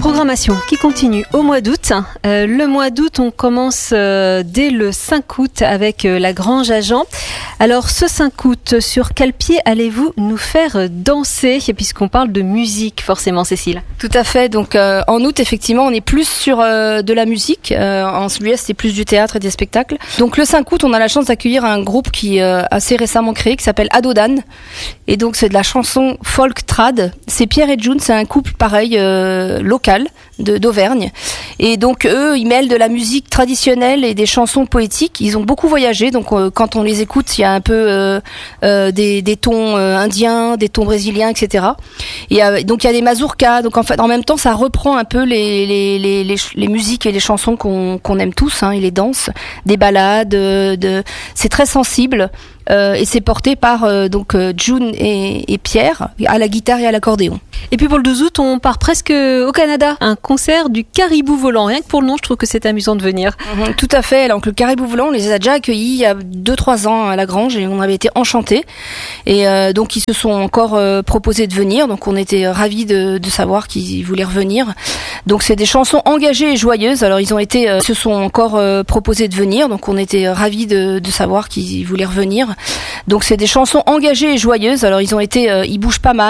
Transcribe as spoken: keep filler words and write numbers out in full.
Programmation qui continue au mois d'août. Euh, le mois d'août, on commence euh, dès le cinq août avec euh, la Grange à Jean. Alors ce cinq août, sur quel pied allez-vous nous faire danser, puisqu'on parle de musique forcément, Cécile? Tout à fait, donc euh, en août effectivement on est plus sur euh, de la musique, euh, en juillet c'était plus du théâtre et des spectacles. Donc le cinq août on a la chance d'accueillir un groupe qui est euh, assez récemment créé, qui s'appelle Adodan, et donc c'est de la chanson folk trad. C'est Pierre et June, c'est un couple pareil euh, local de d'Auvergne, et donc eux ils mêlent de la musique traditionnelle et des chansons poétiques. Ils ont beaucoup voyagé, donc euh, quand on les écoute il y a un peu euh, euh, des, des tons euh, indiens, des tons brésiliens, et cetera. Et euh, donc il y a des mazurkas, donc en fait en même temps ça reprend un peu les les les les, les musiques et les chansons qu'on qu'on aime tous, hein, et les danses, des ballades, de, de c'est très sensible. Euh, et c'est porté par euh, donc euh, June et, et Pierre à la guitare et à l'accordéon. Et puis pour le douze août, on part presque au Canada. Un concert du Caribou Volant. Rien que pour le nom, je trouve que c'est amusant de venir. Mmh, tout à fait. Donc le Caribou Volant, on les a déjà accueillis il y a deux trois ans à la Grange et on avait été enchantés. Et euh, donc ils se sont encore euh, proposés de venir. Donc on était ravis de, de savoir qu'ils voulaient revenir. Donc c'est des chansons engagées et joyeuses. Alors ils ont été, euh, se sont encore euh, proposés de venir. Donc on était ravis de, de savoir qu'ils voulaient revenir. Donc c'est des chansons engagées et joyeuses. Alors ils ont été, euh, ils bougent pas mal.